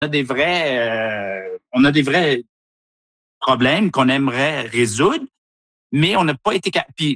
on a des vrais problèmes qu'on aimerait résoudre, mais on n'a pas été puis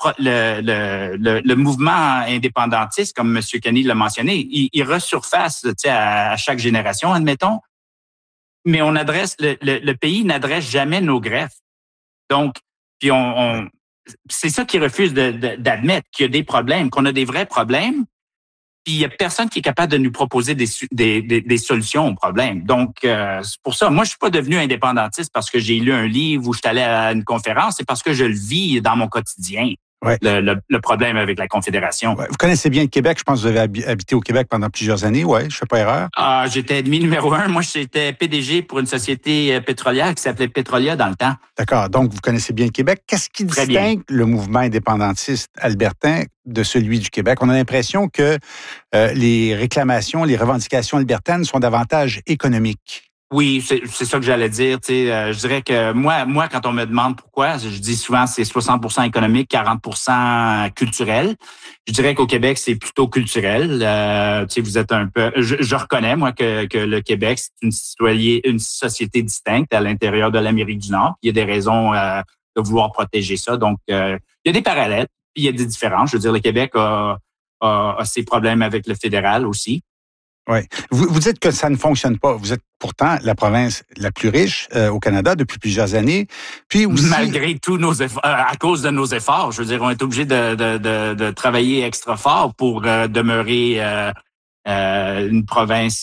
le mouvement indépendantiste, comme M. Kenney l'a mentionné, il resurface, tu sais, à chaque génération, admettons. Mais le pays n'adresse jamais nos greffes. Donc, puis c'est ça qu'ils refusent d'admettre, qu'il y a des problèmes, qu'on a des vrais problèmes. Puis il y a personne qui est capable de nous proposer des solutions aux problèmes. Donc, c'est pour ça, moi, je suis pas devenu indépendantiste parce que j'ai lu un livre ou je suis allé à une conférence, c'est parce que je le vis dans mon quotidien. Ouais. Le problème avec la Confédération. Ouais. Vous connaissez bien le Québec. Je pense que vous avez habité au Québec pendant plusieurs années. Oui, je fais pas erreur. J'étais ennemi numéro 1. Moi, j'étais PDG pour une société pétrolière qui s'appelait Petrolia dans le temps. D'accord. Donc, vous connaissez bien le Québec. Qu'est-ce qui distingue le mouvement indépendantiste albertain de celui du Québec? On a l'impression que les réclamations, les revendications albertaines sont davantage économiques. Oui, c'est ça que j'allais dire. Tu sais, je dirais que moi, quand on me demande pourquoi, je dis souvent c'est 60% économique, 40% culturel. Je dirais qu'au Québec, c'est plutôt culturel. Tu sais, vous êtes un peu. Je reconnais moi que le Québec c'est une société distincte à l'intérieur de l'Amérique du Nord. Il y a des raisons de vouloir protéger ça. Donc, il y a des parallèles, puis il y a des différences. Je veux dire, le Québec a ses problèmes avec le fédéral aussi. Oui. Vous dites que ça ne fonctionne pas. Vous êtes pourtant la province la plus riche au Canada depuis plusieurs années. Puis aussi, malgré tous nos efforts, à cause de nos efforts, je veux dire, on est obligé de travailler extra fort pour demeurer une province.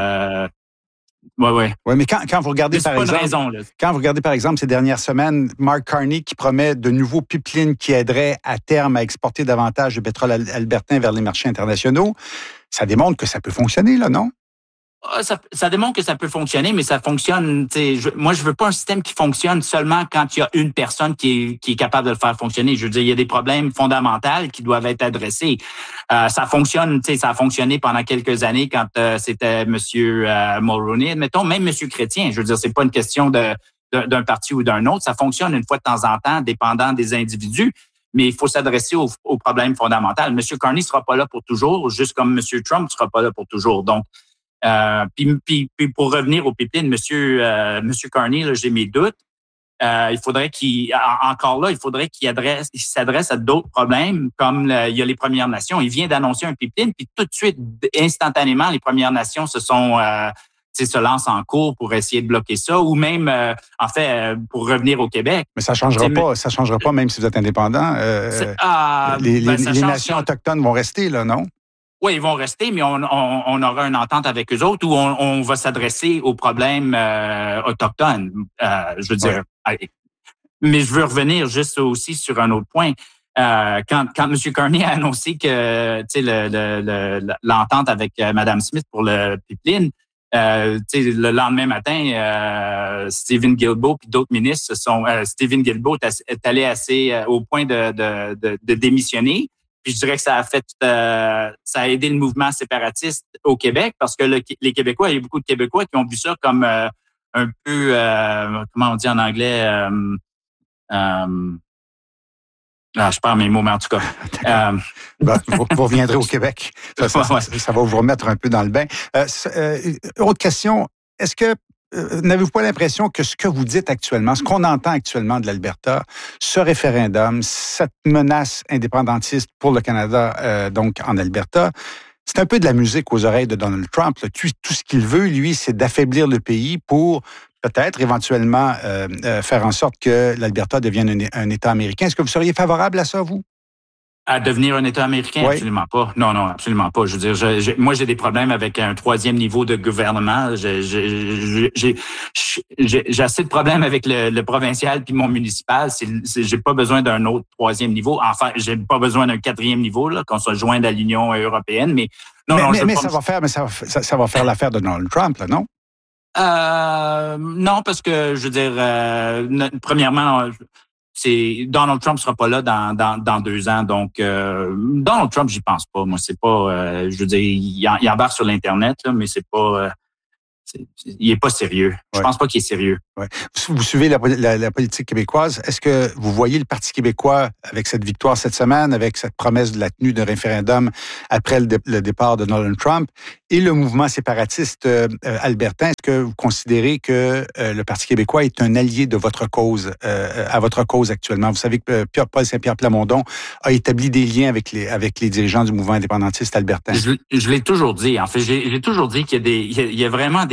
Ouais. Mais quand vous regardez quand vous regardez par exemple ces dernières semaines, Mark Carney qui promet de nouveaux pipelines qui aideraient à terme à exporter davantage de pétrole albertain vers les marchés internationaux, ça démontre que ça peut fonctionner, là, non? Ça démontre que ça peut fonctionner, mais ça fonctionne. Moi, je veux pas un système qui fonctionne seulement quand il y a une personne qui est capable de le faire fonctionner. Je veux dire, il y a des problèmes fondamentaux qui doivent être adressés. Ça fonctionne. Ça a fonctionné pendant quelques années quand c'était M. Mulroney, admettons, même M. Chrétien. Je veux dire, c'est pas une question d'un parti ou d'un autre. Ça fonctionne une fois de temps en temps, dépendant des individus. Mais il faut s'adresser aux problèmes fondamentaux. M. Carney sera pas là pour toujours, juste comme M. Trump sera pas là pour toujours. Donc, puis pour revenir au pipeline, Monsieur Carney, là, j'ai mes doutes. Il faudrait qu'il s'adresse à d'autres problèmes, comme il y a les Premières Nations. Il vient d'annoncer un pipeline, puis tout de suite, instantanément, les Premières Nations se lancent en cours pour essayer de bloquer ça, ou même, pour revenir au Québec. Mais ça changera pas, même si vous êtes indépendant. Les nations autochtones vont rester, là, non? Oui, ils vont rester, mais on aura une entente avec eux autres où on va s'adresser aux problèmes autochtones. Je veux dire. Ouais. Mais je veux revenir juste aussi sur un autre point. Quand M. Carney a annoncé que l'entente avec Mme Smith pour le pipeline, le lendemain matin, Stephen Guilbeault et d'autres ministres Stephen Guilbeault est allé au point de démissionner. Puis je dirais que ça a aidé le mouvement séparatiste au Québec parce que les Québécois, il y a beaucoup de Québécois qui ont vu ça comme un peu, comment on dit en anglais, je perds mes mots, mais en tout cas. Vous reviendrez au Québec. Ça va vous remettre un peu dans le bain. Autre question, est-ce que n'avez-vous pas l'impression que ce que vous dites actuellement, ce qu'on entend actuellement de l'Alberta, ce référendum, cette menace indépendantiste pour le Canada, donc en Alberta, c'est un peu de la musique aux oreilles de Donald Trump. Là. Tout ce qu'il veut, lui, c'est d'affaiblir le pays pour peut-être éventuellement faire en sorte que l'Alberta devienne un État américain. Est-ce que vous seriez favorable à ça, vous? À devenir un État américain? Oui. Absolument pas. Non, absolument pas. Je veux dire, moi, j'ai des problèmes avec un troisième niveau de gouvernement. J'ai assez de problèmes avec le provincial puis mon municipal. J'ai pas besoin d'un autre troisième niveau. Enfin, j'ai pas besoin d'un quatrième niveau, là, qu'on soit joint à l'Union européenne. Mais ça va faire l'affaire de Donald Trump, là, non? Non, parce que, je veux dire, premièrement, Donald Trump sera pas là dans 2 ans, donc Donald Trump, j'y pense pas. Moi, c'est pas, je veux dire, il embarque sur l'internet là, mais c'est pas. il est pas sérieux. Je pense pas qu'il est sérieux. Ouais. Vous suivez la politique québécoise. Est-ce que vous voyez le Parti québécois avec cette victoire cette semaine, avec cette promesse de la tenue d'un référendum après le départ de Donald Trump et le mouvement séparatiste albertain? Est-ce que vous considérez que le Parti québécois est un allié de votre cause, à votre cause actuellement? Vous savez que Paul Saint-Pierre Plamondon a établi des liens avec les dirigeants du mouvement indépendantiste albertain. Je l'ai toujours dit. En fait, j'ai toujours dit qu'il y a vraiment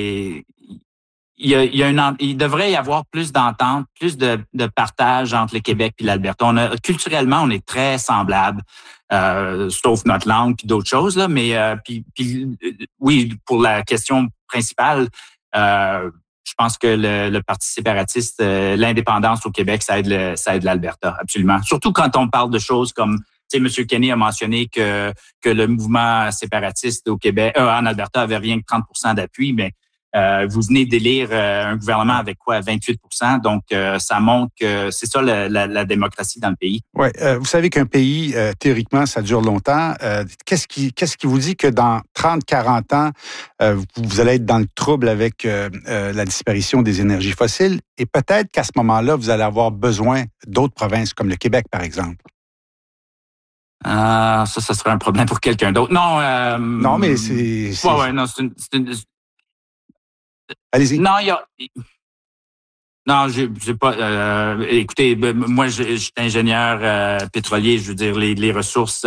il devrait y avoir plus d'entente, plus de partage entre le Québec et l'Alberta. Culturellement, on est très semblables, sauf notre langue puis d'autres choses là. Mais oui, pour la question principale, je pense que le Parti séparatiste, l'indépendance au Québec, ça aide l'Alberta, absolument. Surtout quand on parle de choses comme, tu sais, M. Kenney a mentionné que le mouvement séparatiste au Québec, en Alberta, avait rien que 30% d'appui, mais vous venez d'élire un gouvernement avec quoi, 28%. Donc, ça montre que c'est ça la démocratie dans le pays. Oui. Vous savez qu'un pays, théoriquement, ça dure longtemps. Qu'est-ce qui vous dit que dans 30, 40 ans, vous allez être dans le trouble avec la disparition des énergies fossiles et peut-être qu'à ce moment-là, vous allez avoir besoin d'autres provinces comme le Québec, par exemple? Ça serait un problème pour quelqu'un d'autre. Non. Non, mais c'est... Ouais, non, c'est une... Allez-y. Non, Non, j'ai pas. Écoutez, moi, je suis ingénieur pétrolier. Je veux dire, les ressources,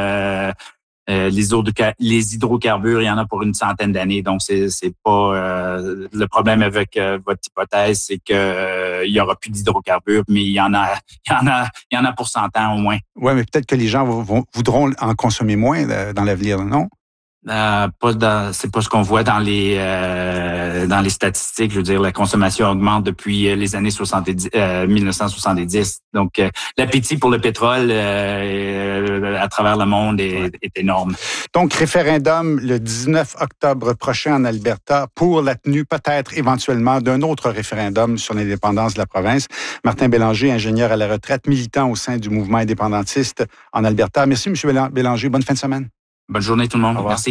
les hydrocarbures, il y en a pour une centaine d'années. Donc, c'est pas le problème avec votre hypothèse, c'est que il y aura plus d'hydrocarbures, mais il y en a pour 100 ans au moins. Ouais, mais peut-être que les gens voudront en consommer moins dans l'avenir, non? C'est pas ce qu'on voit dans les statistiques. Je veux dire, la consommation augmente depuis les années 1970. Donc, l'appétit pour le pétrole à travers le monde est énorme. Donc, référendum le 19 octobre prochain en Alberta pour la tenue peut-être éventuellement d'un autre référendum sur l'indépendance de la province. Martin Bélanger, ingénieur à la retraite, militant au sein du mouvement indépendantiste en Alberta. Merci, M. Bélanger. Bonne fin de semaine. Bonne journée tout le monde. Merci.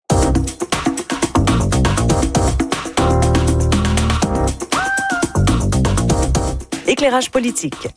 Éclairage politique.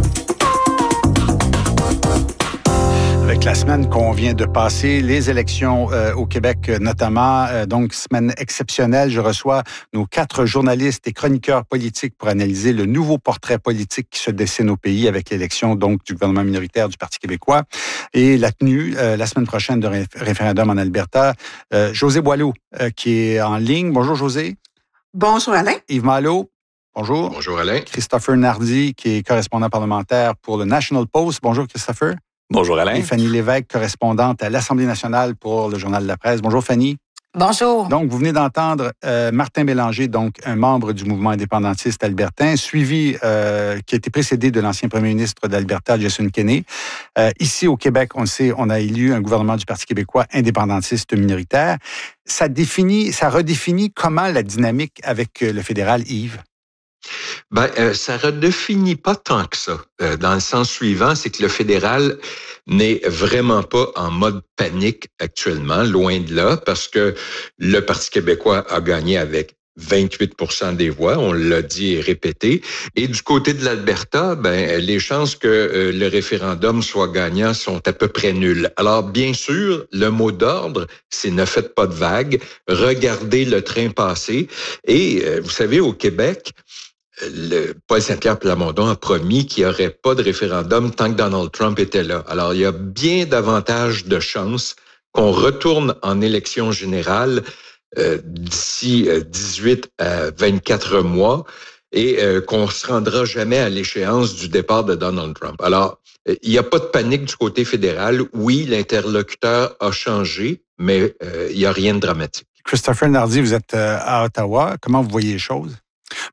Avec la semaine qu'on vient de passer, les élections au Québec notamment, donc semaine exceptionnelle, je reçois nos 4 journalistes et chroniqueurs politiques pour analyser le nouveau portrait politique qui se dessine au pays avec l'élection donc du gouvernement minoritaire du Parti québécois et la tenue la semaine prochaine de référendum en Alberta. José Boileau qui est en ligne. Bonjour José. Bonjour Alain. Yves Malo. Bonjour. Bonjour Alain. Christopher Nardi qui est correspondant parlementaire pour le National Post. Bonjour Christopher. Bonjour Alain. Et Fanny Lévesque, correspondante à l'Assemblée nationale pour le Journal de la presse. Bonjour Fanny. Bonjour. Donc, vous venez d'entendre Martin Bélanger, donc un membre du mouvement indépendantiste albertain, suivi, qui a été précédé de l'ancien premier ministre d'Alberta, Jason Kenney. Ici, au Québec, on le sait, on a élu un gouvernement du Parti québécois indépendantiste minoritaire. Ça redéfinit comment la dynamique avec le fédéral, Yves? Ça redéfinit pas tant que ça. Dans le sens suivant, c'est que le fédéral n'est vraiment pas en mode panique actuellement, loin de là, parce que le Parti québécois a gagné avec 28% des voix, on l'a dit et répété. Et du côté de l'Alberta, les chances que le référendum soit gagnant sont à peu près nulles. Alors, bien sûr, le mot d'ordre, c'est ne faites pas de vagues, regardez le train passer. Et vous savez, au Québec, Paul Saint-Pierre Plamondon a promis qu'il n'y aurait pas de référendum tant que Donald Trump était là. Alors, il y a bien davantage de chances qu'on retourne en élection générale d'ici 18 à 24 mois et qu'on ne se rendra jamais à l'échéance du départ de Donald Trump. Alors, il n'y a pas de panique du côté fédéral. Oui, l'interlocuteur a changé, mais il n'y a rien de dramatique. Christopher Nardi, vous êtes à Ottawa. Comment vous voyez les choses?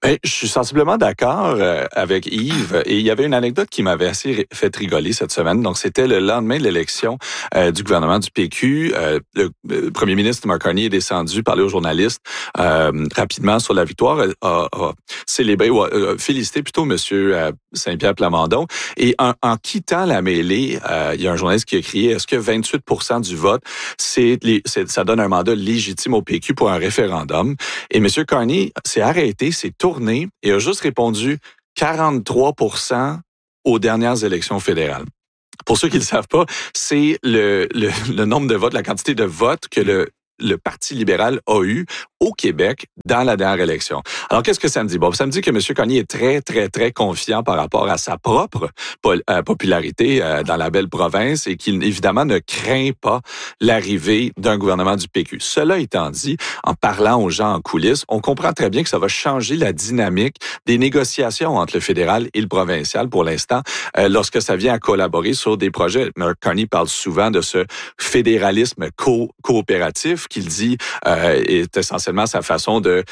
Ben, je suis sensiblement d'accord avec Yves. Et il y avait une anecdote qui m'avait assez fait rigoler cette semaine. Donc, c'était le lendemain de l'élection du gouvernement du PQ. Le premier ministre Mark Carney est descendu parler aux journalistes rapidement sur la victoire, a célébré ou a félicité plutôt Monsieur Saint-Pierre Plamondon. Et en quittant la mêlée, il y a un journaliste qui a crié: est-ce que 28% du vote, ça donne un mandat légitime au PQ pour un référendum? Et Monsieur Carney s'est arrêté, s'est tourné et a juste répondu 43% aux dernières élections fédérales. Pour ceux qui ne le savent pas, c'est le nombre de votes, la quantité de votes que le Parti libéral a eu au Québec dans la dernière élection. Alors, qu'est-ce que ça me dit? Bon, ça me dit que M. Carney est très, très, très confiant par rapport à sa propre popularité dans la belle province et qu'il, évidemment, ne craint pas l'arrivée d'un gouvernement du PQ. Cela étant dit, en parlant aux gens en coulisses, on comprend très bien que ça va changer la dynamique des négociations entre le fédéral et le provincial pour l'instant, lorsque ça vient à collaborer sur des projets. M. Carney parle souvent de ce fédéralisme coopératif qu'il dit est essentiellement sa façon de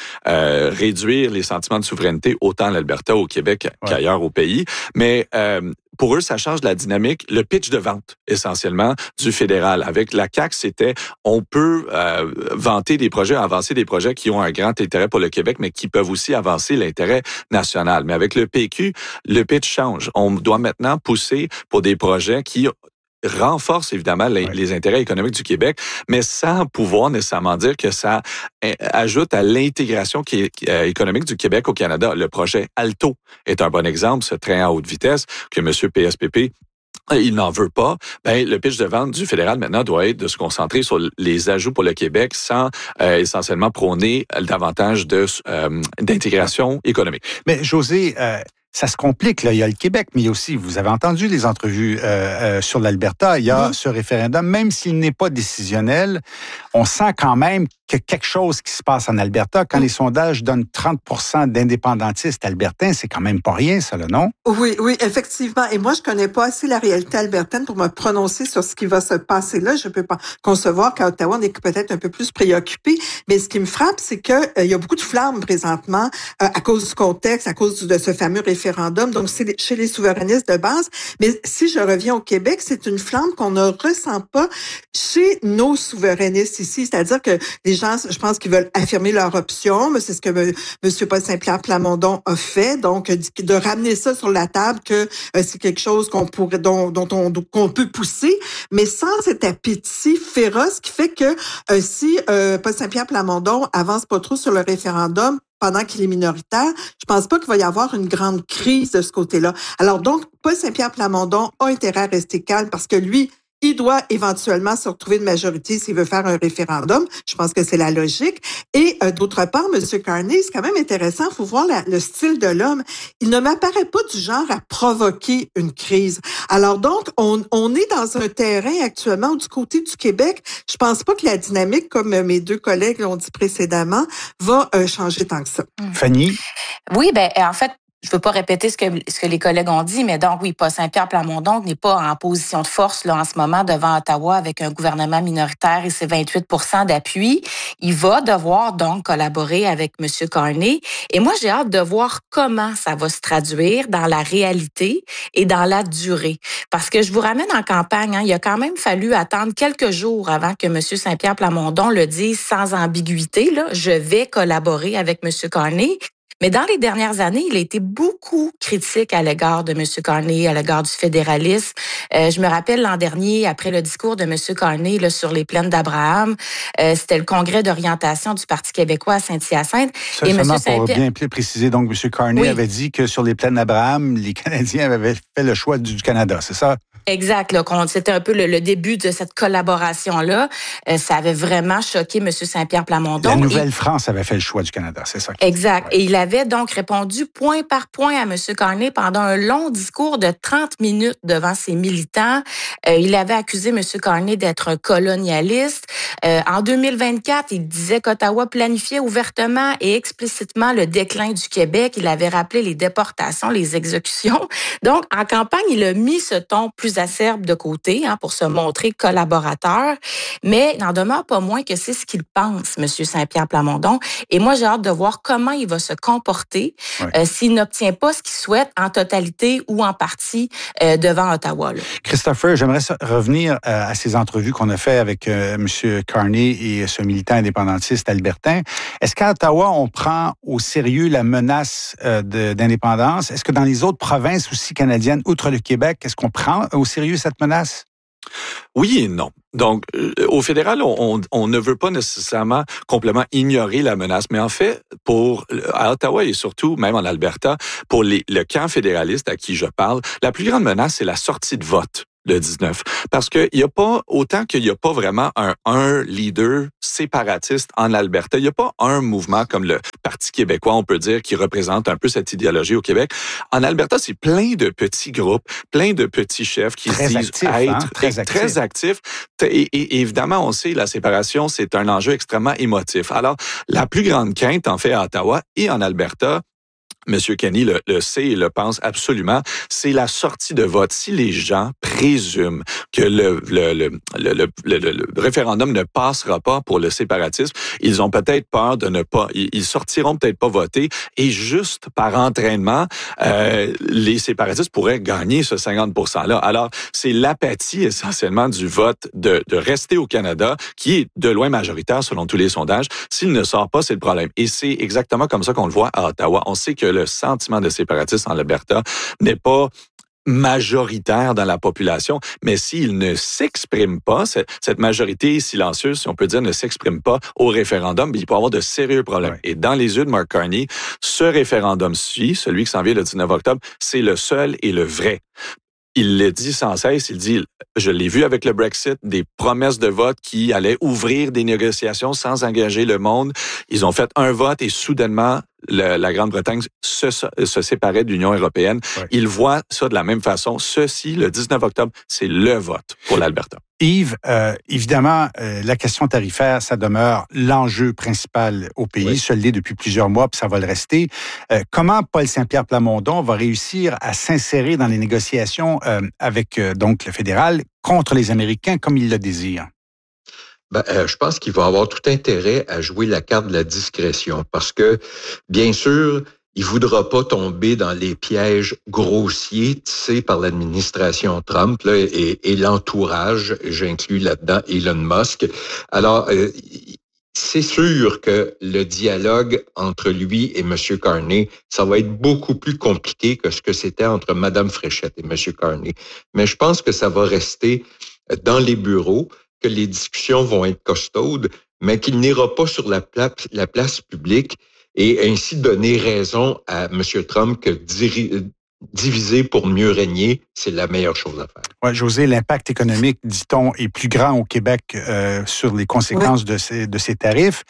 réduire les sentiments de souveraineté autant en Alberta, au Québec qu'ailleurs au pays. Mais pour eux, ça change la dynamique. Le pitch de vente, essentiellement, du fédéral. Avec la CAQ, c'était on peut vanter des projets, avancer des projets qui ont un grand intérêt pour le Québec, mais qui peuvent aussi avancer l'intérêt national. Mais avec le PQ, le pitch change. On doit maintenant pousser pour des projets qui renforce évidemment les intérêts économiques du Québec, mais sans pouvoir nécessairement dire que ça ajoute à l'intégration économique du Québec au Canada. Le projet Alto est un bon exemple, ce train à haute vitesse que M. PSPP il n'en veut pas. Ben, le pitch de vente du fédéral maintenant doit être de se concentrer sur les ajouts pour le Québec sans essentiellement prôner davantage d'intégration économique. Mais José, ça se complique, là. Il y a le Québec, mais il y a aussi, vous avez entendu les entrevues sur l'Alberta, il y a ce référendum, même s'il n'est pas décisionnel, on sent quand même qu'il y a quelque chose qui se passe en Alberta. Quand les sondages donnent 30% d'indépendantistes albertains, c'est quand même pas rien, ça, là, non? Oui, effectivement. Et moi, je connais pas assez la réalité albertaine pour me prononcer sur ce qui va se passer là. Je peux pas concevoir qu'à Ottawa, on est peut-être un peu plus préoccupé. Mais ce qui me frappe, c'est que il y a beaucoup de flammes présentement à cause du contexte, à cause de ce fameux référendum. Donc, c'est chez les souverainistes de base. Mais si je reviens au Québec, c'est une flamme qu'on ne ressent pas chez nos souverainistes ici. C'est-à-dire que les gens, je pense qu'ils veulent affirmer leur option. Mais c'est ce que M. Paul Saint-Pierre Plamondon a fait. Donc, de ramener ça sur la table que c'est quelque chose qu'on pourrait, qu'on peut pousser, mais sans cet appétit féroce qui fait que si Paul Saint-Pierre Plamondon avance pas trop sur le référendum, pendant qu'il est minoritaire, je pense pas qu'il va y avoir une grande crise de ce côté-là. Alors donc, Paul Saint-Pierre Plamondon a intérêt à rester calme parce que lui, il doit éventuellement se retrouver une majorité s'il veut faire un référendum. Je pense que c'est la logique. Et d'autre part, M. Carney, c'est quand même intéressant. Il faut voir le style de l'homme. Il ne m'apparaît pas du genre à provoquer une crise. Alors donc, on est dans un terrain actuellement du côté du Québec. Je pense pas que la dynamique, comme mes deux collègues l'ont dit précédemment, va changer tant que ça. Fanny? Oui, en fait, je veux pas répéter ce que les collègues ont dit, mais donc oui, Paul Saint-Pierre Plamondon n'est pas en position de force là en ce moment devant Ottawa avec un gouvernement minoritaire et ses 28% d'appui. Il va devoir donc collaborer avec M. Carney. Et moi, j'ai hâte de voir comment ça va se traduire dans la réalité et dans la durée. Parce que je vous ramène en campagne, il a quand même fallu attendre quelques jours avant que M. Saint-Pierre Plamondon le dise sans ambiguïté. Là, je vais collaborer avec M. Carney. Mais dans les dernières années, il a été beaucoup critique à l'égard de M. Carney, à l'égard du fédéralisme. Je me rappelle l'an dernier, après le discours de M. Carney là, sur les plaines d'Abraham, c'était le congrès d'orientation du Parti québécois à Saint-Hyacinthe. Et seulement pour bien préciser, donc M. Carney avait dit que sur les plaines d'Abraham, les Canadiens avaient fait le choix du Canada, c'est ça? Exact. Là, c'était un peu le début de cette collaboration-là. Ça avait vraiment choqué M. Saint-Pierre Plamondon. La Nouvelle-France avait fait le choix du Canada, c'est ça? Exact. Et il avait donc répondu point par point à M. Carney pendant un long discours de 30 minutes devant ses militants. Il avait accusé M. Carney d'être un colonialiste. En 2024, il disait qu'Ottawa planifiait ouvertement et explicitement le déclin du Québec. Il avait rappelé les déportations, les exécutions. Donc, en campagne, il a mis ce ton plus s'exacerbe de côté pour se montrer collaborateur, mais n'en demeure pas moins que c'est ce qu'il pense, M. Saint-Pierre Plamondon. Et moi, j'ai hâte de voir comment il va se comporter s'il n'obtient pas ce qu'il souhaite en totalité ou en partie devant Ottawa. Là. Christopher, j'aimerais revenir à ces entrevues qu'on a fait avec M. Carney et ce militant indépendantiste albertain. Est-ce qu'à Ottawa, on prend au sérieux la menace d'indépendance? Est-ce que dans les autres provinces aussi canadiennes, outre le Québec, est-ce qu'on prend au sérieux cette menace? Oui et non. Donc, au fédéral, on ne veut pas nécessairement complètement ignorer la menace, mais en fait, à Ottawa et surtout même en Alberta, pour le camp fédéraliste à qui je parle, la plus grande menace, c'est la sortie de vote le 19. Parce qu'il n'y a pas, autant qu'il n'y a pas vraiment un leader séparatiste en Alberta, il n'y a pas un mouvement comme le Parti québécois, on peut dire, qui représente un peu cette idéologie au Québec. En Alberta, c'est plein de petits groupes, plein de petits chefs qui se disent être très actifs. Et évidemment, on sait, la séparation, c'est un enjeu extrêmement émotif. Alors, la plus grande quinte, en fait, à Ottawa et en Alberta, M. Kenney le sait et le pense absolument, c'est la sortie de vote. Si les gens présument que le référendum ne passera pas pour le séparatisme, ils ont peut-être peur de ne pas, ils sortiront peut-être pas voter et juste par entraînement, les séparatistes pourraient gagner ce 50%-là. Alors, c'est l'apathie essentiellement du vote de rester au Canada, qui est de loin majoritaire selon tous les sondages. S'il ne sort pas, c'est le problème. Et c'est exactement comme ça qu'on le voit à Ottawa. On sait que le sentiment de séparatisme en Alberta n'est pas majoritaire dans la population, mais s'il ne s'exprime pas, cette majorité silencieuse, si on peut dire, ne s'exprime pas au référendum, il peut y avoir de sérieux problèmes. Et dans les yeux de Mark Carney, ce référendum-ci, celui qui s'en vient le 19 octobre, c'est le seul et le vrai. Il le dit sans cesse, il dit, je l'ai vu avec le Brexit, des promesses de vote qui allaient ouvrir des négociations sans engager le monde. Ils ont fait un vote et soudainement, la Grande-Bretagne se séparait de l'Union européenne. Ouais. Ils voient ça de la même façon. Ceci, le 19 octobre, c'est le vote pour l'Alberta. Yves, évidemment, la question tarifaire, ça demeure l'enjeu principal au pays. Ça l'est depuis plusieurs mois, puis ça va le rester. Comment Paul Saint-Pierre Plamondon va réussir à s'insérer dans les négociations avec donc le fédéral contre les Américains comme il le désire? Je pense qu'il va avoir tout intérêt à jouer la carte de la discrétion parce que, bien sûr, il voudra pas tomber dans les pièges grossiers tissés par l'administration Trump là, et l'entourage, j'inclus là-dedans Elon Musk. Alors, c'est sûr que le dialogue entre lui et M. Carney, ça va être beaucoup plus compliqué que ce que c'était entre Mme Fréchette et M. Carney. Mais je pense que ça va rester dans les bureaux, que les discussions vont être costaudes, mais qu'il n'ira pas sur la place publique et ainsi donner raison à M. Trump que diviser pour mieux régner, c'est la meilleure chose à faire. Oui, José, l'impact économique, dit-on, est plus grand au Québec sur les conséquences de ces tarifs.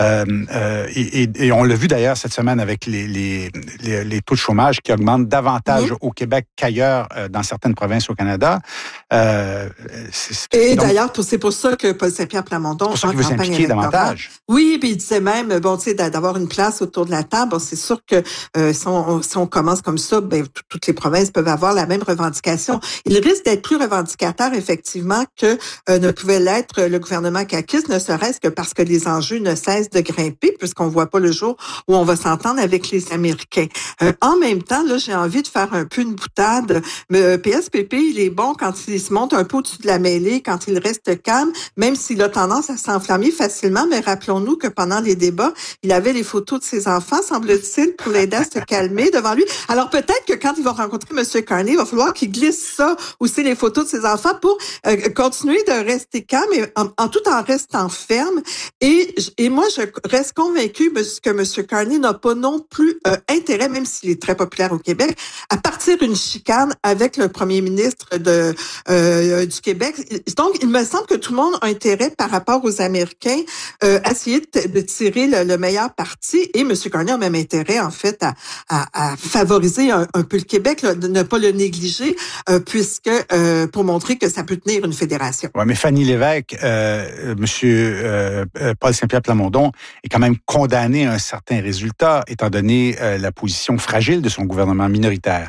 Et on l'a vu d'ailleurs cette semaine avec les taux de chômage qui augmentent davantage au Québec qu'ailleurs dans certaines provinces au Canada. D'ailleurs, c'est pour ça que Paul Saint-Pierre Plamondon veut s'impliquer davantage. Oui, puis il disait même, d'avoir une place autour de la table. C'est sûr que si on commence comme ça, toutes les provinces peuvent avoir la même revendication. Il risque d'être plus revendicateur, effectivement, que ne pouvait l'être le gouvernement caquiste, ne serait-ce que parce que les enjeux ne cessent de grimper, puisqu'on voit pas le jour où on va s'entendre avec les Américains. En même temps, là, j'ai envie de faire un peu une boutade. PSPP, il est bon quand il se monte un peu au-dessus de la mêlée, quand il reste calme, même s'il a tendance à s'enflammer facilement. Mais rappelons-nous que pendant les débats, il avait les photos de ses enfants, semble-t-il, pour l'aider à se calmer devant lui. Alors peut-être que quand il va rencontrer M. Carney, il va falloir qu'il glisse ça aussi, les photos de ses enfants, pour continuer de rester calme et en tout en restant ferme. Et moi, je reste convaincue que M. Carney n'a pas non plus intérêt, même s'il est très populaire au Québec, à partir une chicane avec le premier ministre du Québec. Donc, il me semble que tout le monde a intérêt par rapport aux Américains à essayer de tirer le meilleur parti. Et M. Carney a même intérêt, en fait, à favoriser un peu le Québec, là, de ne pas le négliger, puisque pour montrer que ça peut tenir une fédération. Oui, mais Fanny Lévesque, Monsieur Paul Saint-Pierre Plamondon est quand même condamné à un certain résultat, étant donné la position fragile de son gouvernement minoritaire.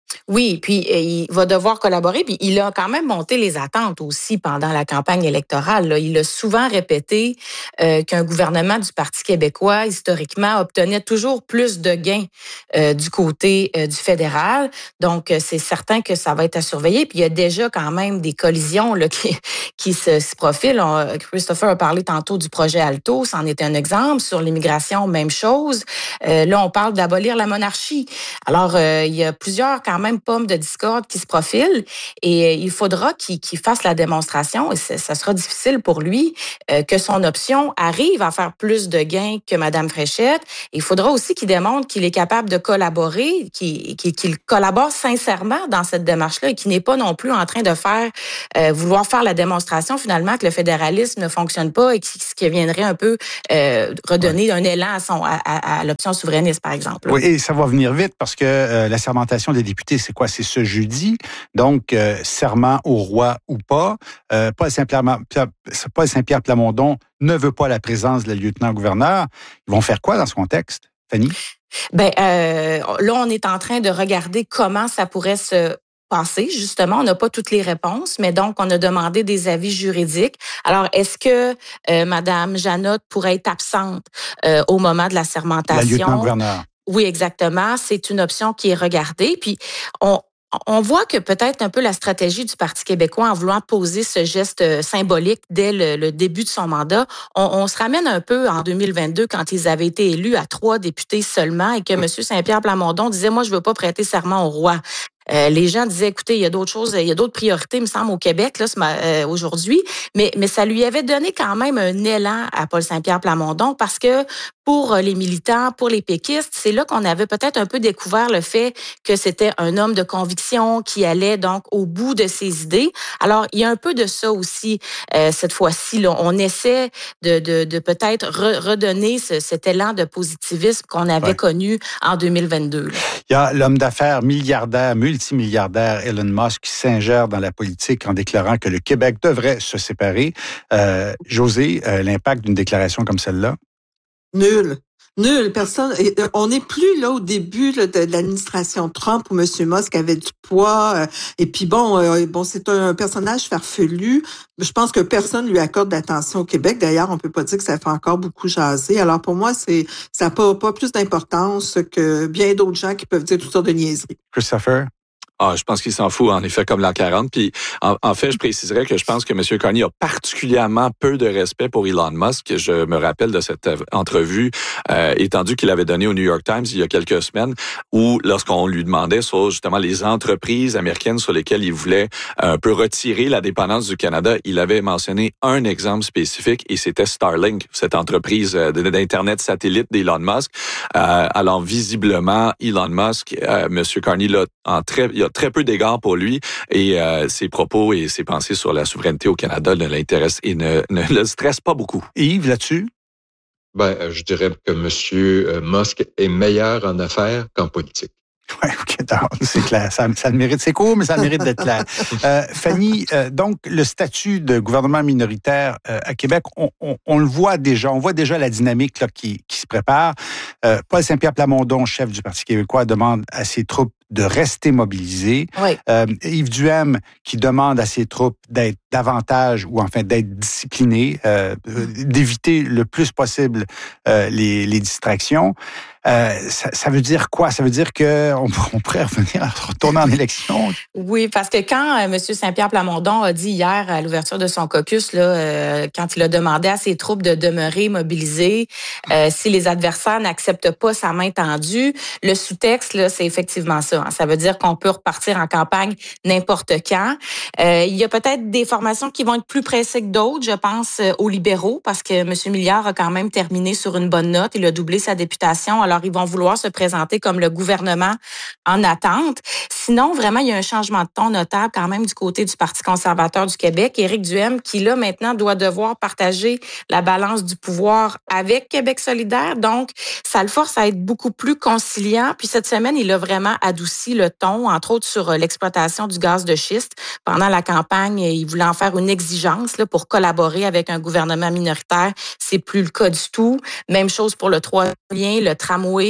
Oui, puis il va devoir collaborer, puis il a quand même monté les attentes aussi pendant la campagne électorale. Là. Il a souvent répété qu'un gouvernement du Parti québécois, historiquement, obtenait toujours plus de gains du côté du fédéral. Donc, c'est certain que ça va être à surveiller. Puis il y a déjà quand même des collisions là, qui se profilent. Christopher a parlé tantôt du projet Alto, c'en est un exemple. Sur l'immigration, même chose. Là, on parle d'abolir la monarchie. Alors, il y a plusieurs quand même pommes de discorde qui se profilent et il faudra qu'il fasse la démonstration, et ça sera difficile pour lui, que son option arrive à faire plus de gains que Mme Fréchette. Il faudra aussi qu'il démontre qu'il est capable de collaborer, qu'il collabore sincèrement dans cette démarche-là et qu'il n'est pas non plus en train de vouloir faire la démonstration finalement que le fédéralisme ne fonctionne pas et ce qui viendrait un peu redonner un élan à l'option souverainiste, par exemple. Oui, et ça va venir vite parce que la sermentation des députés, c'est quoi? C'est ce jeudi. Donc, serment au roi ou pas. Paul Saint-Pierre Plamondon ne veut pas la présence de la lieutenant-gouverneur. Ils vont faire quoi dans ce contexte, Fanny? Ben, là, on est en train de regarder comment ça pourrait se passer. Justement, on n'a pas toutes les réponses, mais donc, on a demandé des avis juridiques. Alors, est-ce que Mme Janotte pourrait être absente au moment de la sermentation? La lieutenant-gouverneur. Oui, exactement. C'est une option qui est regardée. Puis, on voit que peut-être un peu la stratégie du Parti québécois en voulant poser ce geste symbolique dès le début de son mandat, on se ramène un peu en 2022 quand ils avaient été élus à 3 députés seulement et que M. Saint-Pierre Plamondon disait « Moi, je veux pas prêter serment au roi ». Les gens disaient, écoutez, il y a d'autres choses, il y a d'autres priorités, me semble, au Québec là, aujourd'hui, mais ça lui avait donné quand même un élan à Paul Saint-Pierre Plamondon parce que pour les militants, pour les péquistes, c'est là qu'on avait peut-être un peu découvert le fait que c'était un homme de conviction qui allait donc au bout de ses idées. Alors, il y a un peu de ça aussi cette fois-ci. Là. On essaie de peut-être redonner cet élan de positivisme qu'on avait connu en 2022. Là. Il y a l'homme d'affaires milliardaire, multimilliardaire Elon Musk qui s'ingère dans la politique en déclarant que le Québec devrait se séparer. Josée, l'impact d'une déclaration comme celle-là? Nul. Nul, personne. On n'est plus là au début là, de l'administration Trump où M. Musk avait du poids. Et puis bon, c'est un personnage farfelu. Je pense que personne lui accorde d'attention au Québec. D'ailleurs, on peut pas dire que ça fait encore beaucoup jaser. Alors pour moi, ça n'a pas plus d'importance que bien d'autres gens qui peuvent dire toutes sortes de niaiseries. Christopher? Je pense qu'il s'en fout, en effet, comme l'an 40. Puis, en fait, je préciserais que je pense que M. Carney a particulièrement peu de respect pour Elon Musk. Je me rappelle de cette entrevue étendue qu'il avait donnée au New York Times il y a quelques semaines, où lorsqu'on lui demandait sur justement les entreprises américaines sur lesquelles il voulait un peu retirer la dépendance du Canada, il avait mentionné un exemple spécifique et c'était Starlink, cette entreprise d'Internet satellite d'Elon Musk. Alors, visiblement, Elon Musk, M. Carney, il y a très peu d'égards pour lui et ses propos et ses pensées sur la souveraineté au Canada ne l'intéressent et ne le stressent pas beaucoup. Yves, là-dessus? Je dirais que M. Musk est meilleur en affaires qu'en politique. Oui, OK, c'est clair. Ça le mérite. C'est court, mais ça le mérite d'être clair. Fanny, donc, le statut de gouvernement minoritaire à Québec, on le voit déjà. On voit déjà la dynamique là, qui se prépare. Paul Saint-Pierre Plamondon, chef du Parti québécois, demande à ses troupes de rester mobilisés. Oui. Yves Duhem qui demande à ses troupes d'être davantage ou enfin d'être disciplinés, d'éviter le plus possible les distractions. Ça veut dire quoi? Ça veut dire qu'on pourrait retourner en élection? Oui, parce que quand M. Saint-Pierre Plamondon a dit hier à l'ouverture de son caucus, là, quand il a demandé à ses troupes de demeurer mobilisées, si les adversaires n'acceptent pas sa main tendue, le sous-texte, là, c'est effectivement ça. Hein. Ça veut dire qu'on peut repartir en campagne n'importe quand. Il y a peut-être des formations qui vont être plus pressées que d'autres. Je pense aux libéraux, parce que M. Milliard a quand même terminé sur une bonne note. Il a doublé sa députation. Alors, ils vont vouloir se présenter comme le gouvernement en attente. Sinon, vraiment, il y a un changement de ton notable quand même du côté du Parti conservateur du Québec. Éric Duhem, qui là, maintenant, doit devoir partager la balance du pouvoir avec Québec solidaire. Donc, ça le force à être beaucoup plus conciliant. Puis cette semaine, il a vraiment adouci le ton, entre autres sur l'exploitation du gaz de schiste. Pendant la campagne, il voulait en faire une exigence là, pour collaborer avec un gouvernement minoritaire. C'est plus le cas du tout. Même chose pour le troisième lien, le tramway.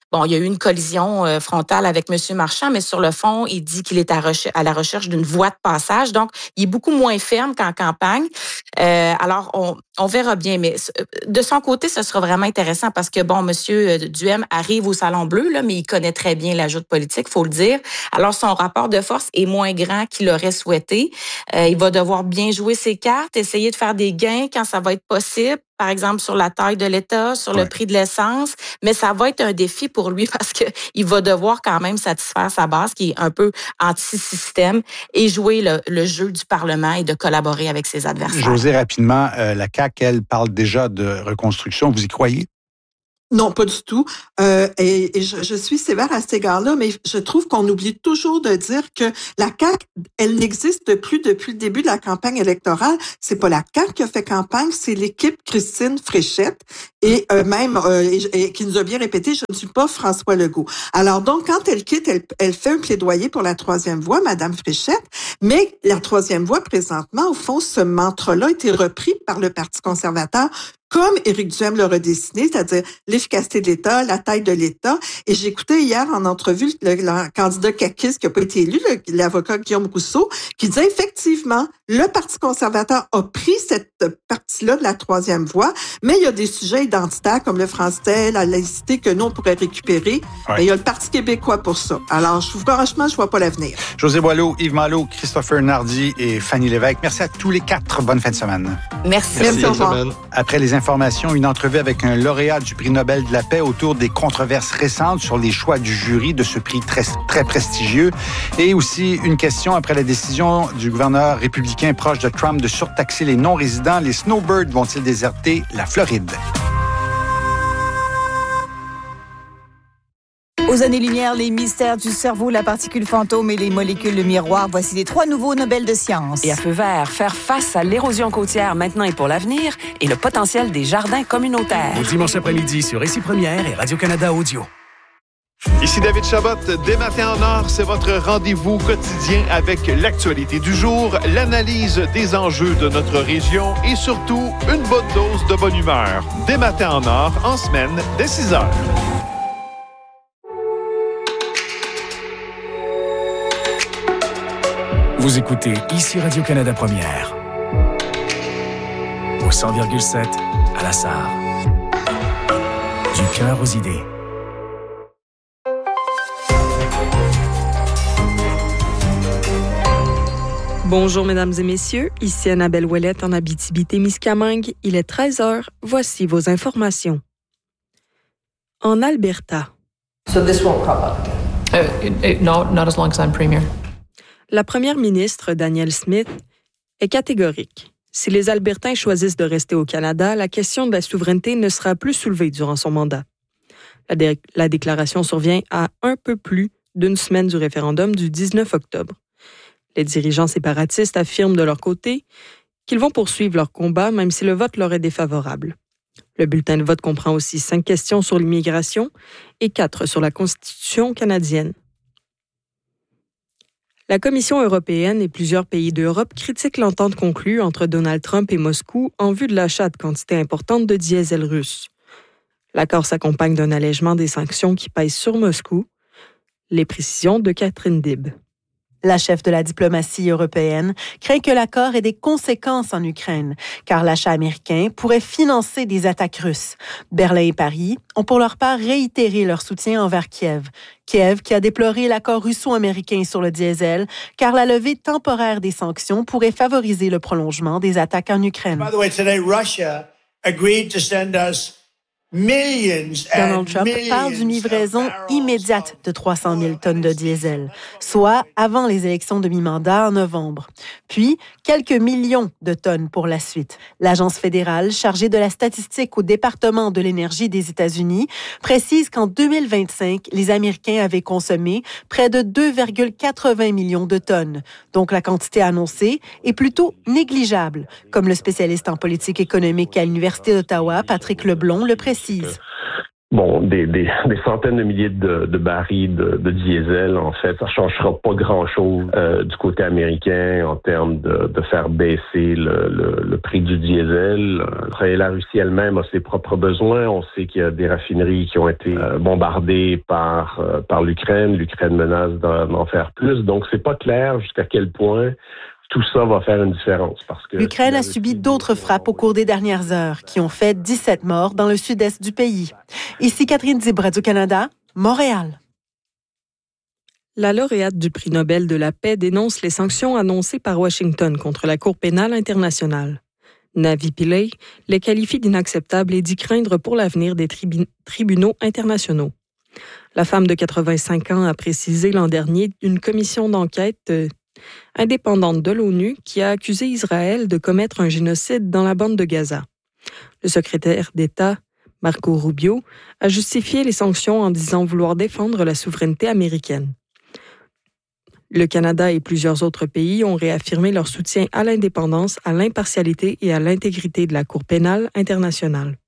Bon, il y a eu une collision frontale avec M. Marchand, mais sur le fond, il dit qu'il est à la recherche d'une voie de passage. Donc, il est beaucoup moins ferme qu'en campagne. Alors, on verra bien. Mais de son côté, ce sera vraiment intéressant parce que, bon, M. Duhem arrive au Salon Bleu, là, mais il connaît très bien la joute politique, faut le dire. Alors, son rapport de force est moins grand qu'il aurait souhaité. Il va devoir bien jouer ses cartes, essayer de faire des gains quand ça va être possible. Par exemple, sur la taille de l'État, sur le prix de l'essence. Mais ça va être un défi pour lui parce que il va devoir quand même satisfaire sa base qui est un peu anti-système et jouer le jeu du Parlement et de collaborer avec ses adversaires. Josée, rapidement, la CAQ, elle parle déjà de reconstruction. Vous y croyez? Non, pas du tout. Et je suis sévère à cet égard-là, mais je trouve qu'on oublie toujours de dire que la CAQ, elle n'existe plus depuis le début de la campagne électorale. C'est pas la CAQ qui a fait campagne, c'est l'équipe Christine Fréchette et qui nous a bien répété, je ne suis pas François Legault. Alors donc, quand elle quitte, elle fait un plaidoyer pour la troisième voie, Madame Fréchette, mais la troisième voie, présentement, au fond, ce mantra-là a été repris par le Parti conservateur comme Éric Duhem l'a redessiné, c'est-à-dire l'efficacité de l'État, la taille de l'État. Et j'écoutais hier en entrevue le candidat caquiste qui n'a pas été élu, l'avocat Guillaume Rousseau, qui disait effectivement, le Parti conservateur a pris cette partie-là de la troisième voie, mais il y a des sujets identitaires comme le français, la laïcité que nous, on pourrait récupérer. Ouais. Et il y a le Parti québécois pour ça. Alors, franchement, je vois pas l'avenir. Josée Boileau, Yves Malo, Christopher Nardi et Fanny Lévesque. Merci à tous les quatre. Bonne fin de semaine. Merci. Au revoir. Après les informations, une entrevue avec un lauréat du prix Nobel de la paix autour des controverses récentes sur les choix du jury de ce prix très, très prestigieux. Et aussi une question après la décision du gouverneur républicain proche de Trump de surtaxer les non-résidents. Les snowbirds vont-ils déserter la Floride? Aux années-lumière, les mystères du cerveau, la particule fantôme et les molécules de miroir. Voici les 3 nouveaux Nobel de sciences. Et à feu vert, faire face à l'érosion côtière maintenant et pour l'avenir et le potentiel des jardins communautaires. Au dimanche après-midi sur Ici Première et Radio-Canada Audio. Ici David Chabot, dès Matin en Or, c'est votre rendez-vous quotidien avec l'actualité du jour, l'analyse des enjeux de notre région et surtout une bonne dose de bonne humeur. Dès Matin en Or, en semaine, dès 6 heures. Vous écoutez Ici Radio-Canada Première. Au 100,7 à la Sarre. Du cœur aux idées. Bonjour, mesdames et messieurs. Ici Annabelle Ouellette en Abitibi-Témiscamingue. Il est 13h. Voici vos informations. En Alberta. So this won't crop up again? No, not as long as I'm premier. La première ministre, Danielle Smith, est catégorique. Si les Albertains choisissent de rester au Canada, la question de la souveraineté ne sera plus soulevée durant son mandat. La déclaration survient à un peu plus d'une semaine du référendum du 19 octobre. Les dirigeants séparatistes affirment de leur côté qu'ils vont poursuivre leur combat même si le vote leur est défavorable. Le bulletin de vote comprend aussi 5 questions sur l'immigration et 4 sur la Constitution canadienne. La Commission européenne et plusieurs pays d'Europe critiquent l'entente conclue entre Donald Trump et Moscou en vue de l'achat de quantités importantes de diesel russe. L'accord s'accompagne d'un allègement des sanctions qui pèsent sur Moscou. Les précisions de Catherine Dibb. La chef de la diplomatie européenne craint que l'accord ait des conséquences en Ukraine, car l'achat américain pourrait financer des attaques russes. Berlin et Paris ont pour leur part réitéré leur soutien envers Kiev. Kiev qui a déploré l'accord russo-américain sur le diesel, car la levée temporaire des sanctions pourrait favoriser le prolongement des attaques en Ukraine. By the way, today Russia agreed to send us Donald Trump parle d'une livraison immédiate de 300 000 tonnes de diesel, soit avant les élections de mi-mandat en novembre. Puis, quelques millions de tonnes pour la suite. L'agence fédérale chargée de la statistique au département de l'énergie des États-Unis précise qu'en 2025, les Américains avaient consommé près de 2,80 millions de tonnes. Donc, la quantité annoncée est plutôt négligeable, comme le spécialiste en politique économique à l'Université d'Ottawa, Patrick Leblond, le précise. des centaines de milliers de barils de diesel, en fait, ça changera pas grand-chose du côté américain en termes de faire baisser le prix du diesel. Et la Russie elle-même a ses propres besoins. On sait qu'il y a des raffineries qui ont été bombardées par l'Ukraine. L'Ukraine menace d'en faire plus. Donc, c'est pas clair jusqu'à quel point tout ça va faire une différence. Parce que l'Ukraine a subi d'autres frappes au cours des dernières heures qui ont fait 17 morts dans le sud-est du pays. Ici Catherine Dib, Radio-Canada, Montréal. La lauréate du prix Nobel de la paix dénonce les sanctions annoncées par Washington contre la Cour pénale internationale. Navi Pillay les qualifie d'inacceptables et dit craindre pour l'avenir des tribunaux internationaux. La femme de 85 ans a précisé l'an dernier une commission d'enquête indépendante de l'ONU qui a accusé Israël de commettre un génocide dans la bande de Gaza. Le secrétaire d'État, Marco Rubio, a justifié les sanctions en disant vouloir défendre la souveraineté américaine. Le Canada et plusieurs autres pays ont réaffirmé leur soutien à l'indépendance, à l'impartialité et à l'intégrité de la Cour pénale internationale.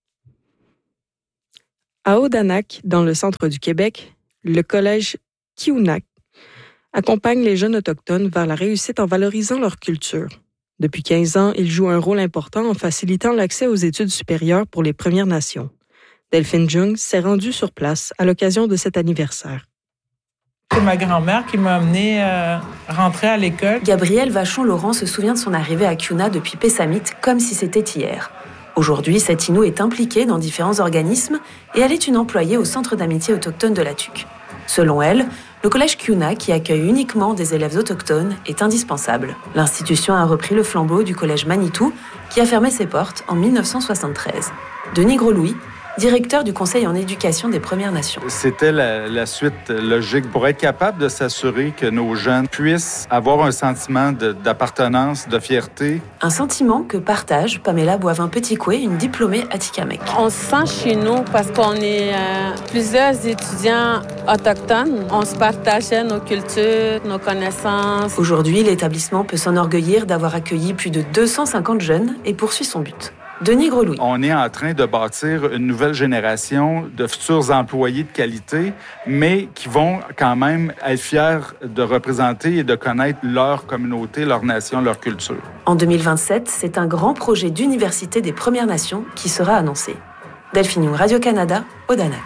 À Odanak, dans le centre du Québec, le collège Kiunak accompagne les jeunes autochtones vers la réussite en valorisant leur culture. Depuis 15 ans, ils jouent un rôle important en facilitant l'accès aux études supérieures pour les Premières Nations. Delphine Jung s'est rendue sur place à l'occasion de cet anniversaire. C'est ma grand-mère qui m'a amenée rentrer à l'école. Gabrielle Vachon-Laurent se souvient de son arrivée à Kiuna depuis Pessamit comme si c'était hier. Aujourd'hui, cette Inou est impliquée dans différents organismes et elle est une employée au Centre d'amitié autochtone de la Tuque. Selon elle, le collège Kiuna, qui accueille uniquement des élèves autochtones, est indispensable. L'institution a repris le flambeau du collège Manitou, qui a fermé ses portes en 1973. Denis Groslouis, directeur du Conseil en éducation des Premières Nations. C'était la suite logique pour être capable de s'assurer que nos jeunes puissent avoir un sentiment d'appartenance, de fierté. Un sentiment que partage Pamela Boivin-Petitcoué, une diplômée Atikamekw. On se sent chez nous parce qu'on est plusieurs étudiants autochtones. On se partageait nos cultures, nos connaissances. Aujourd'hui, l'établissement peut s'enorgueillir d'avoir accueilli plus de 250 jeunes et poursuit son but. Denis Groslouis. On est en train de bâtir une nouvelle génération de futurs employés de qualité, mais qui vont quand même être fiers de représenter et de connaître leur communauté, leur nation, leur culture. En 2027, c'est un grand projet d'université des Premières Nations qui sera annoncé. Delphine Jung, Radio-Canada, Odanak.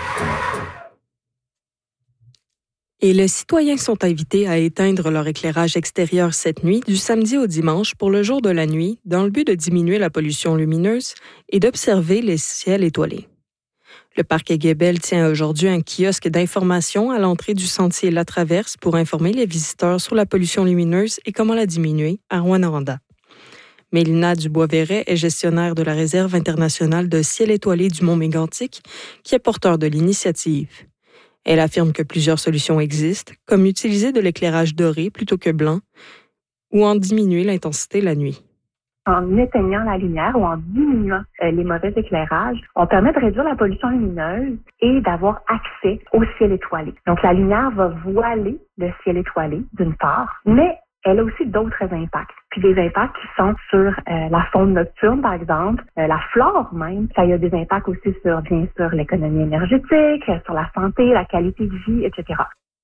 Et les citoyens sont invités à éteindre leur éclairage extérieur cette nuit, du samedi au dimanche, pour le jour de la nuit, dans le but de diminuer la pollution lumineuse et d'observer les ciels étoilés. Le parc Aiguebelle tient aujourd'hui un kiosque d'information à l'entrée du sentier La Traverse pour informer les visiteurs sur la pollution lumineuse et comment la diminuer à Rouyn-Noranda. Mélina Dubois-Verret est gestionnaire de la Réserve internationale de ciel étoilé du Mont-Mégantic, qui est porteur de l'initiative. Elle affirme que plusieurs solutions existent, comme utiliser de l'éclairage doré plutôt que blanc ou en diminuer l'intensité la nuit. En éteignant la lumière ou en diminuant les mauvais éclairages, on permet de réduire la pollution lumineuse et d'avoir accès au ciel étoilé. Donc, la lumière va voiler le ciel étoilé, d'une part, mais elle a aussi d'autres impacts. Puis des impacts qui sont sur la faune nocturne, par exemple, la flore même. Ça y a des impacts aussi sur, bien sûr, l'économie énergétique, sur la santé, la qualité de vie, etc.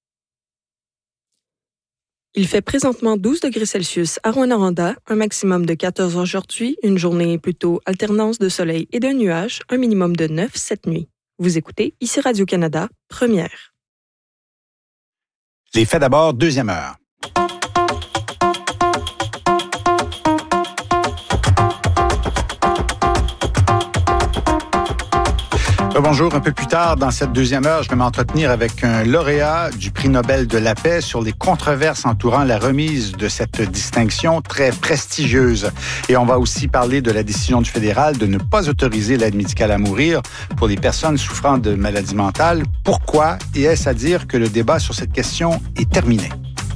Il fait présentement 12 degrés Celsius à Rouyn-Noranda, un maximum de 14 aujourd'hui, une journée plutôt alternance de soleil et de nuages, un minimum de 9 cette nuit. Vous écoutez ici Radio-Canada, première. Les faits d'abord, deuxième heure. Bonjour. Un peu plus tard, dans cette deuxième heure, je vais m'entretenir avec un lauréat du prix Nobel de la paix sur les controverses entourant la remise de cette distinction très prestigieuse. Et on va aussi parler de la décision du fédéral de ne pas autoriser l'aide médicale à mourir pour les personnes souffrant de maladies mentales. Pourquoi? Et est-ce à dire que le débat sur cette question est terminé?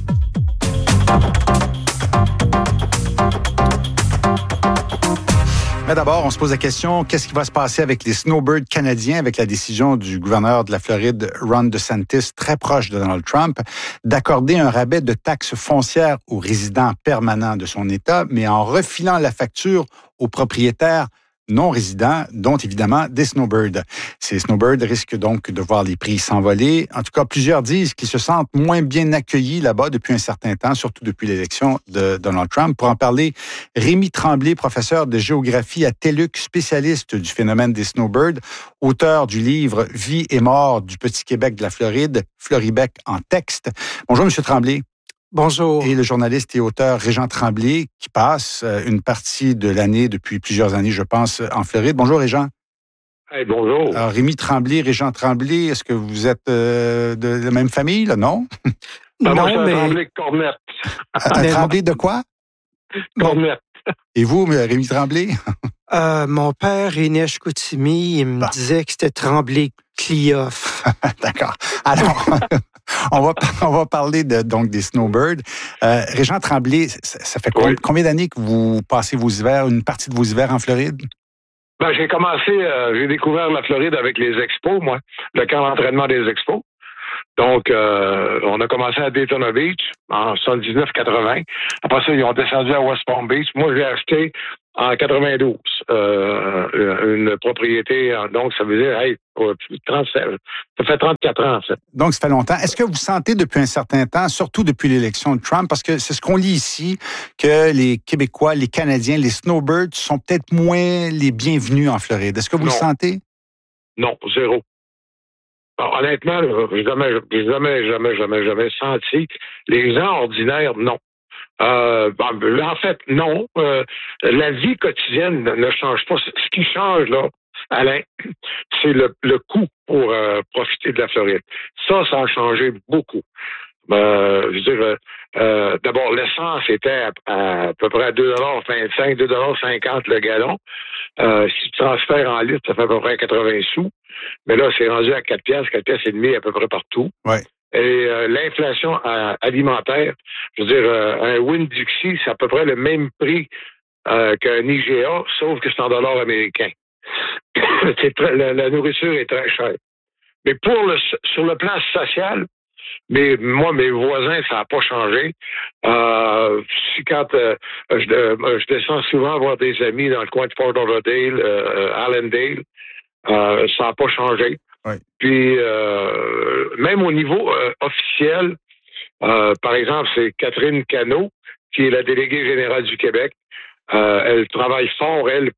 Mais d'abord, on se pose la question, qu'est-ce qui va se passer avec les snowbirds canadiens avec la décision du gouverneur de la Floride, Ron DeSantis, très proche de Donald Trump, d'accorder un rabais de taxes foncières aux résidents permanents de son État, mais en refilant la facture aux propriétaires non-résidents, dont évidemment des snowbirds. Ces snowbirds risquent donc de voir les prix s'envoler. En tout cas, plusieurs disent qu'ils se sentent moins bien accueillis là-bas depuis un certain temps, surtout depuis l'élection de Donald Trump. Pour en parler, Rémi Tremblay, professeur de géographie à TELUC, spécialiste du phénomène des snowbirds, auteur du livre « Vie et mort du petit Québec de la Floride », Floribec en texte. Bonjour, M. Tremblay. Bonjour. Et le journaliste et auteur Régent Tremblay, qui passe une partie de l'année, depuis plusieurs années, je pense, en Floride. Bonjour, Régent. Hey, bonjour. Alors, Rémi Tremblay, Régent Tremblay, est-ce que vous êtes de la même famille, là, non? Non, moi, je suis Tremblay de Cornette. Tremblay de quoi? Cornette. Et vous, Rémi Tremblay? Mon père est né à Chicoutimi. Il me disait que c'était Tremblay-Clioff. D'accord. Alors, on va parler donc des snowbirds. Régent Tremblay, ça fait combien d'années que vous passez vos hivers, une partie de vos hivers en Floride? Ben, j'ai découvert la Floride avec les expos, moi, le camp d'entraînement des expos. Donc, on a commencé à Daytona Beach en 79-80. Après ça, ils ont descendu à West Palm Beach. Moi, j'ai acheté en 92 une propriété. Donc, ça veut dire, ça fait 34 ans, ça. Donc, ça fait longtemps. Est-ce que vous sentez depuis un certain temps, surtout depuis l'élection de Trump, parce que c'est ce qu'on lit ici, que les Québécois, les Canadiens, les snowbirds sont peut-être moins les bienvenus en Floride. Est-ce que vous le sentez? Non, zéro. Alors, honnêtement, jamais senti. Les gens ordinaires, non. En fait, non. La vie quotidienne ne change pas. Ce qui change, là, Alain, c'est le coût pour profiter de la Floride. Ça a changé beaucoup. Je veux dire, d'abord, l'essence était à peu près à $2,25, $2,50 le gallon. Si tu transfères en litres, ça fait à peu près 80 sous. Mais là, c'est rendu à 4 et demi à peu près partout. Ouais. Et l'inflation alimentaire, je veux dire, un Winn-Dixie, c'est à peu près le même prix qu'un IGA, sauf que c'est en dollars américains. La nourriture est très chère. Mais sur le plan social, mes voisins, ça n'a pas changé. Quand je descends souvent voir des amis dans le coin de Fort Lauderdale, Allendale, ça n'a pas changé. Oui. Puis, même au niveau officiel, par exemple, c'est Catherine Cano, qui est la déléguée générale du Québec. Elle travaille fort, elle,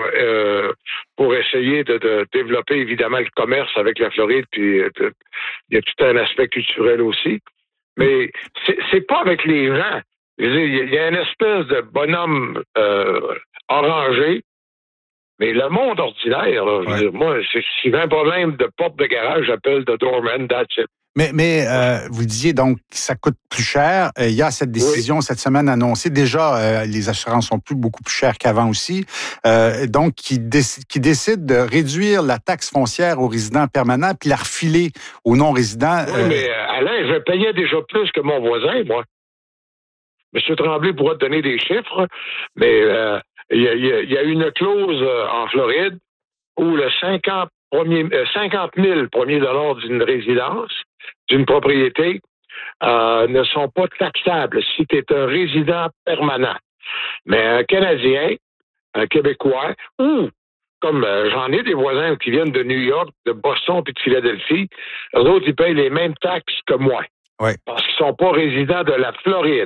pour essayer de développer, évidemment, le commerce avec la Floride, puis il y a tout un aspect culturel aussi. Mais c'est pas avec les gens. Je veux dire, il y a une espèce de bonhomme orangé. Mais le monde ordinaire, là, je veux dire, moi, si j'ai un problème de porte de garage, j'appelle the doorman, that's it. Mais vous disiez donc que ça coûte plus cher. Il y a cette décision cette semaine annoncée. Déjà, les assurances sont beaucoup plus chères qu'avant aussi. Donc, qui décide de réduire la taxe foncière aux résidents permanents puis la refiler aux non-résidents. Oui, mais Alain, je payais déjà plus que mon voisin, moi. M. Tremblay pourra te donner des chiffres, mais il y a une clause en Floride où le 50 000 premiers dollars d'une résidence, d'une propriété, ne sont pas taxables si tu es un résident permanent. Mais un Canadien, un Québécois, ou comme j'en ai des voisins qui viennent de New York, de Boston puis de Philadelphie, eux autres, ils payent les mêmes taxes que moi. Oui. Parce qu'ils ne sont pas résidents de la Floride.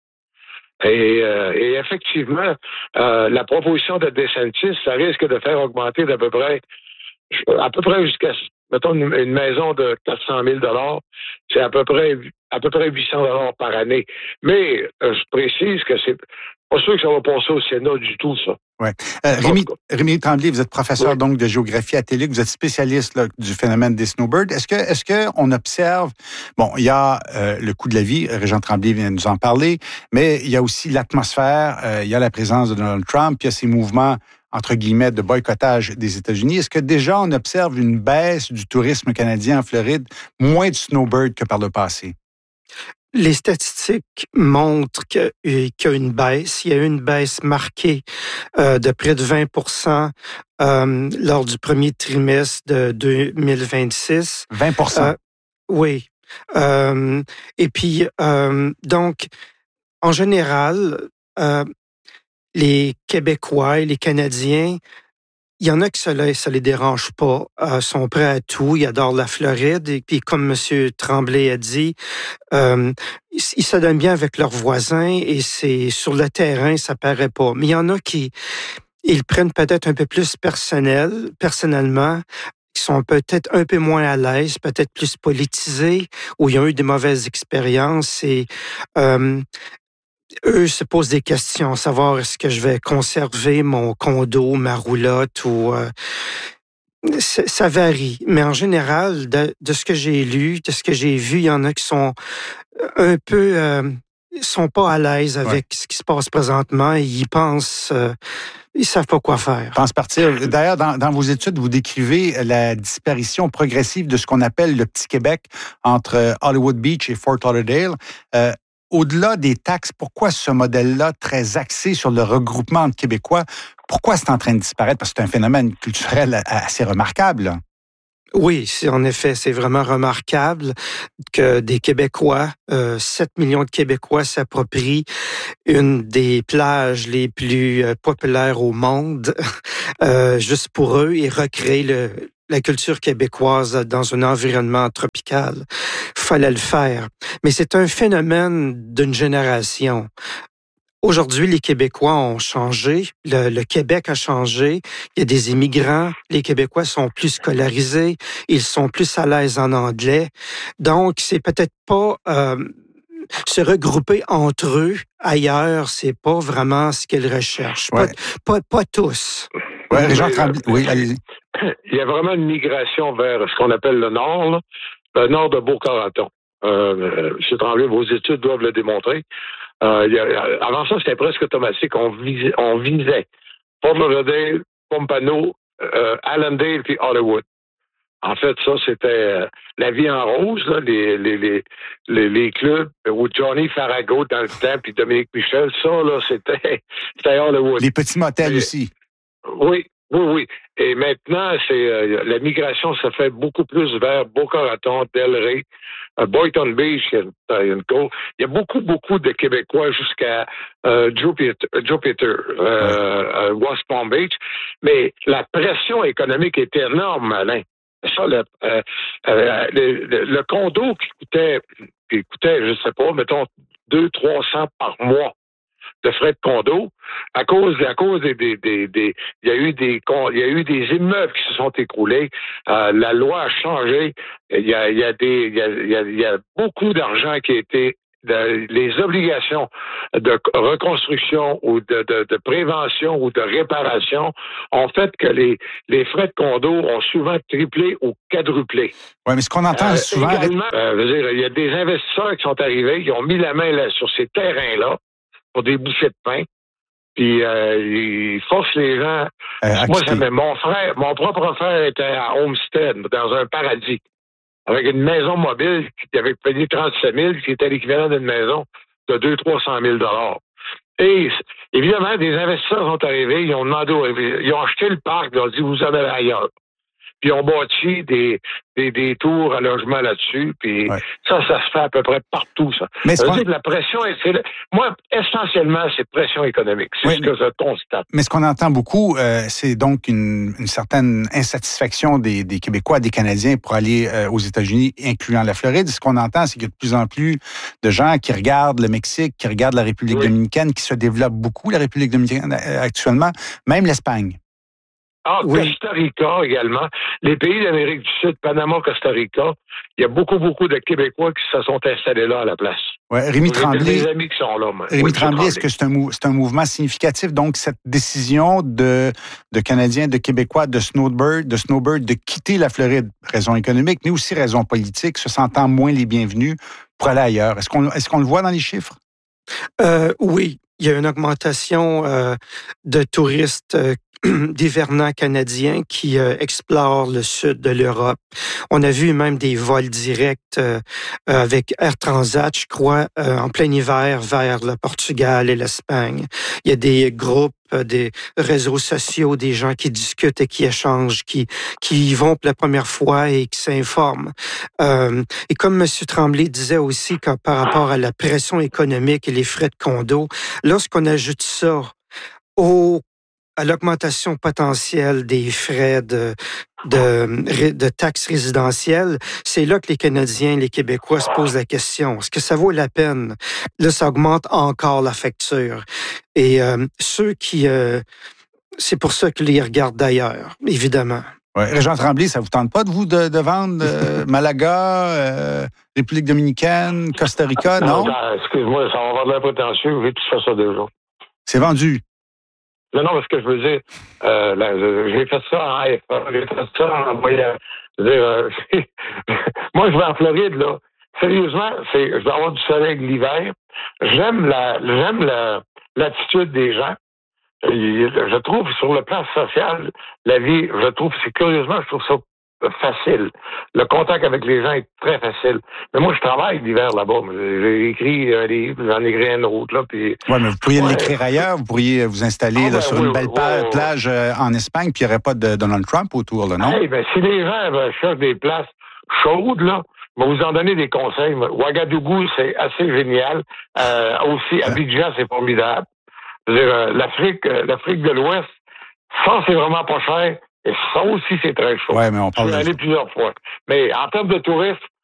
Et effectivement, la proposition de DeSantis, ça risque de faire augmenter à peu près jusqu'à, mettons, une maison de 400 000 $, c'est à peu près 800 $ par année. Mais je précise que c'est pas sûr que ça va passer au Sénat du tout, ça. Ouais. Rémi Tremblay, vous êtes professeur donc de géographie à TELUC, vous êtes spécialiste là, du phénomène des snowbirds. Est-ce que on observe, bon, il y a le coût de la vie, Régent Tremblay vient de nous en parler, mais il y a aussi l'atmosphère, il y a la présence de Donald Trump, il y a ces mouvements entre guillemets de boycottage des États-Unis. Est-ce que déjà on observe une baisse du tourisme canadien en Floride, moins de snowbirds que par le passé? Les statistiques montrent qu'il y a une baisse. Il y a eu une baisse marquée de près de 20% lors du premier trimestre de 2026. 20%? Oui. Et puis, donc, en général, les Québécois et les Canadiens Il y en a que ça les dérange pas, sont prêts à tout, ils adorent la Floride, et puis comme M. Tremblay a dit, ils se donnent bien avec leurs voisins, et c'est sur le terrain, ça paraît pas. Mais il y en a qui, ils prennent peut-être un peu plus personnellement, qui sont peut-être un peu moins à l'aise, peut-être plus politisés, ou ils ont eu des mauvaises expériences, et eux se posent des questions, savoir est-ce que je vais conserver mon condo, ma roulotte, ou ça varie. Mais en général, de ce que j'ai lu, de ce que j'ai vu, il y en a qui sont un peu sont pas à l'aise avec ce qui se passe présentement. Et ils pensent, ils savent pas quoi faire. Pensent partir. D'ailleurs, dans vos études, vous décrivez la disparition progressive de ce qu'on appelle le Petit Québec entre Hollywood Beach et Fort Lauderdale. Au-delà des taxes, pourquoi ce modèle-là, très axé sur le regroupement de Québécois, pourquoi c'est en train de disparaître? Parce que c'est un phénomène culturel assez remarquable, là. Oui, en effet, c'est vraiment remarquable que des Québécois, 7 millions de Québécois s'approprient une des plages les plus populaires au monde, juste pour eux, et recréent la culture québécoise dans un environnement tropical. Fallait le faire. Mais c'est un phénomène d'une génération. Aujourd'hui, les Québécois ont changé. Le Québec a changé. Il y a des immigrants. Les Québécois sont plus scolarisés. Ils sont plus à l'aise en anglais. Donc, c'est peut-être pas se regrouper entre eux ailleurs. C'est pas vraiment ce qu'ils recherchent. Ouais. Pas tous. Ouais, Jean Tremblay. Oui, allez-y. Il y a vraiment une migration vers ce qu'on appelle le nord, là, le nord de Beauce-Coraton. M. Tremblay, vos études doivent le démontrer. Avant ça, c'était presque automatique. On visait Fort Lauderdale, Pompano, Allendale puis Hollywood. En fait, ça, c'était la vie en rose, là, les clubs où Johnny Farago dans le temps puis Dominique Michel, ça, là, c'était Hollywood. Les petits motels aussi. Oui. Et maintenant, la migration se fait beaucoup plus vers Beauce-Coraton, Delray, Boynton Beach, il y a beaucoup de Québécois jusqu'à Jupiter, West Palm Beach. Mais la pression économique est énorme, Alain. Ça, le condo qui coûtait, je sais pas, mettons 200-300 par mois de frais de condo, à cause des il y a eu des immeubles qui se sont écroulés. La loi a changé. Il y a beaucoup d'argent qui a été les obligations de reconstruction ou de prévention ou de réparation ont fait que les frais de condo ont souvent triplé ou quadruplé. Oui, mais ce qu'on entend souvent... Également, il y a des investisseurs qui sont arrivés, qui ont mis la main là, sur ces terrains-là pour des bouchées de pain. Puis ils forcent les gens. Mon propre frère était à Homestead, dans un paradis, avec une maison mobile qui avait payé 37 000, qui était l'équivalent d'une maison de 200-300 000 $. Et évidemment, des investisseurs sont arrivés, ils ont acheté le parc, ils ont dit, vous en avez ailleurs. Puis ils ont bâti des tours à logement là-dessus, puis ça se fait à peu près partout, ça. Mais ça veut dire que la pression, moi, essentiellement, c'est pression économique. C'est ce que je constate. Mais ce qu'on entend beaucoup, c'est donc une certaine insatisfaction des Québécois, des Canadiens pour aller aux États-Unis, incluant la Floride. Ce qu'on entend, c'est qu'il y a de plus en plus de gens qui regardent le Mexique, qui regardent la République dominicaine, qui se développe beaucoup, la République dominicaine actuellement, même l'Espagne. Costa Rica également. Les pays d'Amérique du Sud, Panama, Costa Rica, il y a beaucoup de Québécois qui se sont installés là à la place. Ouais, Rémi Tremblay. Des amis qui sont là. Rémi Tremblay, est-ce que c'est un mouvement significatif? Donc, cette décision de Canadiens, de Québécois, de Snowbird, de quitter la Floride, raison économique, mais aussi raison politique, se sentant moins les bienvenus pour aller ailleurs. Est-ce qu'on le voit dans les chiffres? Oui. Il y a une augmentation de touristes d'hivernants canadiens qui explorent le sud de l'Europe. On a vu même des vols directs avec Air Transat, je crois, en plein hiver vers le Portugal et l'Espagne. Il y a des groupes, des réseaux sociaux, des gens qui discutent et qui échangent, qui y vont pour la première fois et qui s'informent. Et comme M. Tremblay disait aussi que par rapport à la pression économique et les frais de condo, lorsqu'on ajoute ça à l'augmentation potentielle des frais de taxes résidentielles, c'est là que les Canadiens, les Québécois se posent la question. Est-ce que ça vaut la peine? Là, ça augmente encore la facture. Et ceux qui... c'est pour ça que les regardent d'ailleurs, évidemment. Ouais. Régent Tremblay, ça vous tente pas de vous de vendre Malaga, République dominicaine, Costa Rica, non? Excuse-moi, ça va avoir de l'air prétentieux, j'ai tout fait ça déjà. C'est vendu. Non, parce que je veux dire, j'ai fait ça en AFA, j'ai fait ça en voyage. Moi, je vais en Floride, là. Sérieusement, je vais avoir du soleil l'hiver. J'aime l'attitude des gens. Je trouve, sur le plan social, la vie, je trouve ça facile. Le contact avec les gens est très facile. Mais moi, je travaille l'hiver là-bas. J'ai écrit un livre, j'en ai écrit un autre, là, puis... Oui, mais vous pourriez l'écrire ailleurs. Vous pourriez vous installer sur une belle plage en Espagne, puis il n'y aurait pas de Donald Trump autour, là, non? Si les gens cherchent des places chaudes, là, je vais vous en donner des conseils. Ouagadougou, c'est assez génial. Aussi, Abidjan, c'est formidable. L'Afrique de l'Ouest, ça, c'est vraiment pas cher. Et ça aussi, c'est très chaud. Ouais, mais on parle je suis allé plusieurs fois. Mais en termes de tourisme,